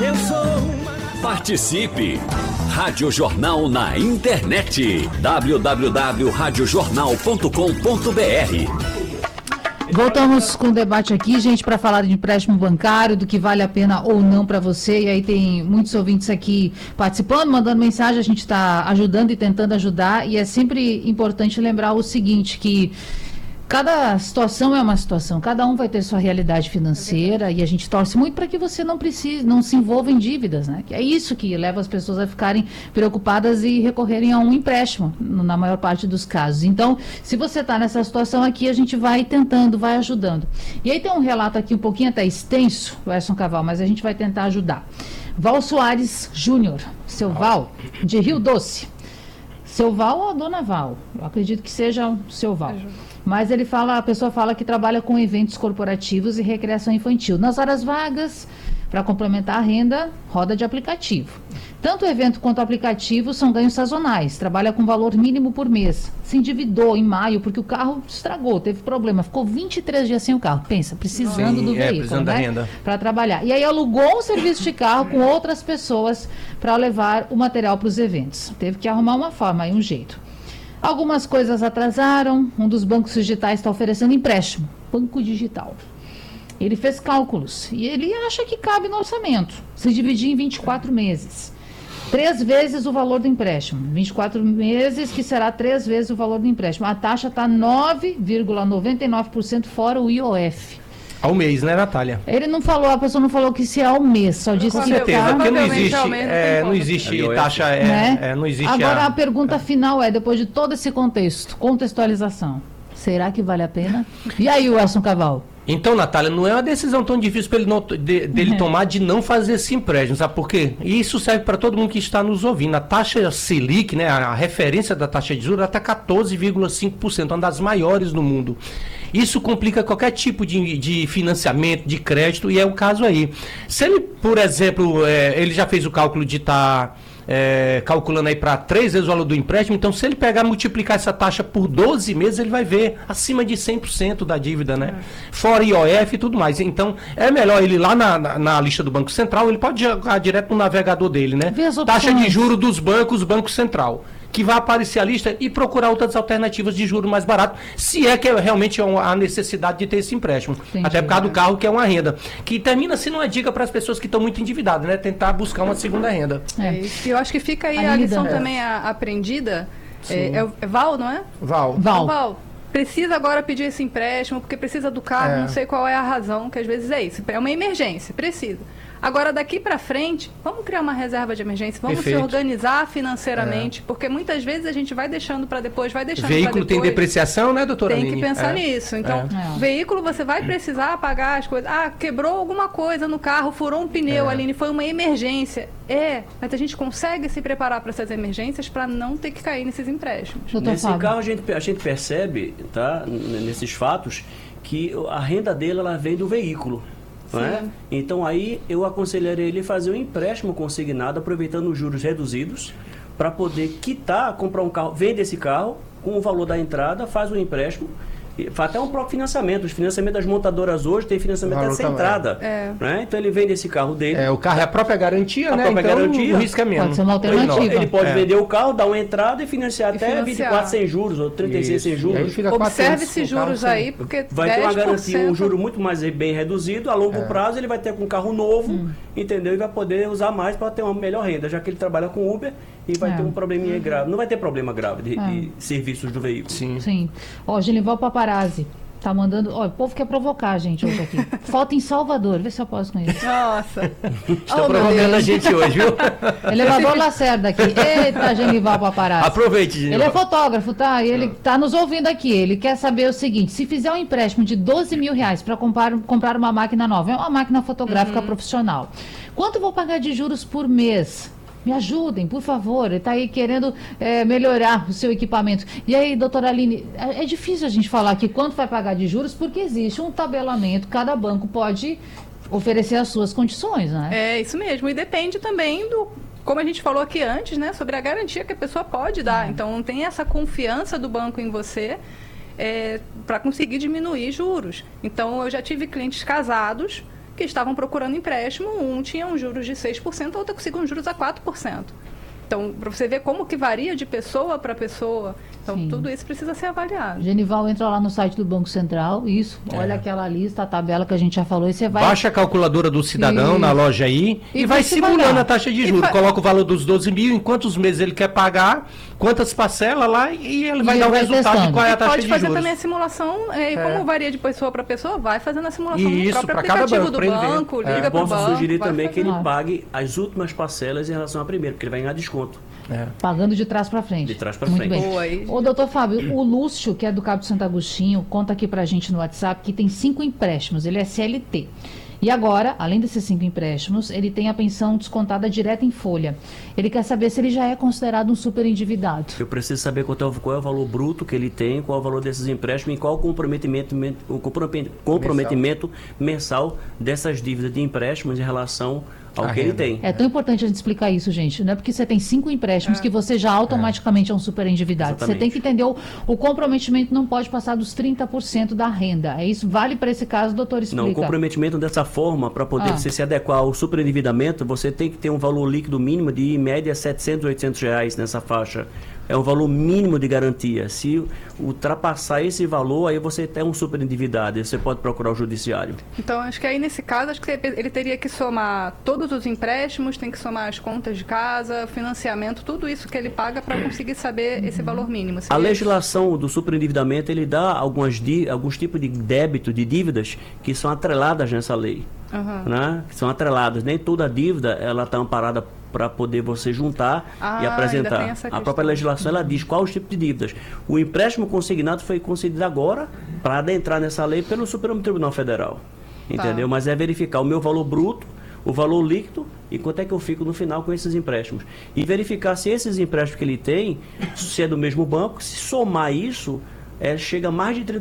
Eu sou... Participe! Rádio Jornal na internet. www.radiojornal.com.br. Voltamos com o debate aqui, gente, para falar de empréstimo bancário, do que vale a pena ou não para você. E aí tem muitos ouvintes aqui participando, mandando mensagem, a gente está ajudando e tentando ajudar. E é sempre importante lembrar o seguinte, que cada situação é uma situação, cada um vai ter sua realidade financeira e a gente torce muito para que você não se envolva em dívidas, né? Que é isso que leva as pessoas a ficarem preocupadas e recorrerem a um empréstimo, na maior parte dos casos. Então, se você está nessa situação aqui, a gente vai tentando, vai ajudando. E aí tem um relato aqui um pouquinho até extenso, o Edson Caval, mas a gente vai tentar ajudar. Val Soares Júnior, seu Val, de Rio Doce. Seu Val ou a dona Val? Eu acredito que seja o seu Val. Mas a pessoa fala que trabalha com eventos corporativos e recreação infantil. Nas horas vagas, para complementar a renda, roda de aplicativo. Tanto o evento quanto o aplicativo são ganhos sazonais. Trabalha com valor mínimo por mês. Se endividou em maio porque o carro estragou, teve problema. Ficou 23 dias sem o carro. Pensa, precisando do veículo, precisando da renda para trabalhar. E aí alugou um serviço de carro com outras pessoas para levar o material para os eventos. Teve que arrumar uma forma, aí um jeito. Algumas coisas atrasaram, um dos bancos digitais está oferecendo empréstimo, banco digital. Ele fez cálculos e ele acha que cabe no orçamento, se dividir em 24 meses. 3 vezes o valor do empréstimo, 24 meses que será 3 vezes o valor do empréstimo. A taxa está 9,99% fora o IOF. Ao mês, né, Natália? Ele não falou, a pessoa não falou que se é ao mês, só disse com que certeza, porque não existe taxa, não existe. Agora a pergunta final é, depois de todo esse contextualização, será que vale a pena? E aí, Edson Caval? Então, Natália, não é uma decisão tão difícil para dele tomar de não fazer esse empréstimo, sabe por quê? E isso serve para todo mundo que está nos ouvindo. A taxa Selic, né, a referência da taxa de juros, está 14,5%, uma das maiores no mundo. Isso complica qualquer tipo de financiamento, de crédito, e é o caso aí. Se ele, por exemplo, ele já fez o cálculo de estar calculando aí para 3 vezes o valor do empréstimo, então se ele pegar e multiplicar essa taxa por 12 meses, ele vai ver acima de 100% da dívida, né? Fora IOF e tudo mais. Então, é melhor ele ir lá na lista do Banco Central, ele pode jogar direto no navegador dele, né? Taxa de juros dos bancos, Banco Central, que vai aparecer a lista e procurar outras alternativas de juros mais barato, se é que realmente a necessidade de ter esse empréstimo. Entendi, até por causa do carro, que é uma renda. Que termina sendo uma dica para as pessoas que estão muito endividadas, né? Tentar buscar uma segunda renda. Eu acho que fica aí a lição também aprendida. É Val, não é? Val. Precisa agora pedir esse empréstimo, porque precisa do carro, não sei qual é a razão, que às vezes é isso. É uma emergência, precisa. Agora, daqui para frente, vamos criar uma reserva de emergência, vamos se organizar financeiramente, porque muitas vezes a gente vai deixando para depois, Veículo tem depreciação, né, doutora Aline? Tem que pensar nisso. Então, veículo você vai precisar pagar as coisas. Quebrou alguma coisa no carro, furou um pneu, Aline, foi uma emergência. Mas a gente consegue se preparar para essas emergências para não ter que cair nesses empréstimos. Nesse carro, a gente percebe, tá, nesses fatos, que a renda dele ela vem do veículo. É? Então aí eu aconselharia ele fazer um empréstimo consignado, aproveitando os juros reduzidos, para poder comprar um carro, vende esse carro com o valor da entrada, faz um empréstimo, faz até um próprio financiamento. Os financiamentos das montadoras hoje tem financiamento até sem entrada. Né? Então ele vende esse carro dele. O carro é a própria garantia, né? Então garantia, o risco é menos. Pode ser uma alternativa. Ele pode vender o carro, dar uma entrada e financiar até 24 sem juros, ou 36 sem juros. Observe esses juros aí, porque vai ter uma garantia, um juro muito mais bem reduzido. A longo prazo ele vai ter com um carro novo, entendeu? E vai poder usar mais para ter uma melhor renda, já que ele trabalha com Uber e vai ter um probleminha grave. Não vai ter problema grave de serviços do veículo. Sim. Genival Paparazzi tá mandando... o povo quer provocar a gente hoje aqui. Falta em Salvador, vê se eu posso com isso. Nossa. Estão provocando a gente hoje, viu? Elevador Lacerda aqui. Eita, Genival Paparazzi. Aproveite, Genival. Ele é fotógrafo, tá? E ele tá nos ouvindo aqui. Ele quer saber o seguinte: se fizer um empréstimo de R$12 mil para comprar uma máquina nova, é uma máquina fotográfica profissional, quanto vou pagar de juros por mês? Me ajudem, por favor. Ele está aí querendo melhorar o seu equipamento. E aí, doutora Aline, é difícil a gente falar aqui quanto vai pagar de juros, porque existe um tabelamento, cada banco pode oferecer as suas condições, né? É isso mesmo, e depende também como a gente falou aqui antes, né, sobre a garantia que a pessoa pode dar. Então, não tem essa confiança do banco em você para conseguir diminuir juros. Então, eu já tive clientes casados que que estavam procurando empréstimo, um tinha um juros de 6%, a outra conseguiu um juros a 4%. Então, para você ver como que varia de pessoa para pessoa. Então, sim, tudo isso precisa ser avaliado. Genival, entra lá no site do Banco Central, olha aquela lista, a tabela que a gente já falou, e você vai... Baixa a calculadora do cidadão na loja aí e vai simulando a taxa de juros. Coloca o valor dos 12 mil, em quantos meses ele quer pagar, quantas parcelas lá, e ele vai dar o resultado de qual é a taxa de juros. Pode fazer também a simulação, como varia de pessoa para pessoa, vai fazendo a simulação no próprio aplicativo do banco, liga para o banco. Posso sugerir também que ele pague as últimas parcelas em relação à primeira, porque ele vai ganhar desconto. Pagando de trás para frente. De trás para frente. Bem. Ô, doutor Fábio, o Lúcio, que é do Cabo de Santo Agostinho, conta aqui pra gente no WhatsApp que tem 5 empréstimos, ele é CLT. E agora, além desses 5 empréstimos, ele tem a pensão descontada direta em folha. Ele quer saber se ele já é considerado um super endividado. Eu preciso saber qual é o valor bruto que ele tem, qual é o valor desses empréstimos e qual o comprometimento mensal dessas dívidas de empréstimos em relação ao que ele tem. É tão importante a gente explicar isso, gente. Não é porque você tem 5 empréstimos que você já automaticamente é um super endividado. Exatamente. Você tem que entender o comprometimento não pode passar dos 30% da renda. É isso? Vale para esse caso, doutor, explica. Não, o comprometimento dessa forma, para poder você se adequar ao superendividamento, você tem que ter um valor líquido mínimo de, em média, R$700, R$800 nessa faixa. É um valor mínimo de garantia. Se ultrapassar esse valor, aí você tem um super endividado e você pode procurar o judiciário. Então, acho que aí nesse caso, acho que ele teria que somar todos os empréstimos, tem que somar as contas de casa, financiamento, tudo isso que ele paga para conseguir saber esse valor mínimo. A legislação do superendividamento, ele dá alguns tipos de débito, de dívidas, que são atreladas nessa lei. Né? Que são atreladas. Nem toda dívida ela está amparada para poder você juntar e apresentar. A própria legislação ela diz quais os tipos de dívidas. O empréstimo consignado foi concedido agora para adentrar nessa lei pelo Supremo Tribunal Federal. Entendeu? Mas é verificar o meu valor bruto, o valor líquido e quanto é que eu fico no final com esses empréstimos. E verificar se esses empréstimos que ele tem, se é do mesmo banco, se somar isso, chega a mais de 30%.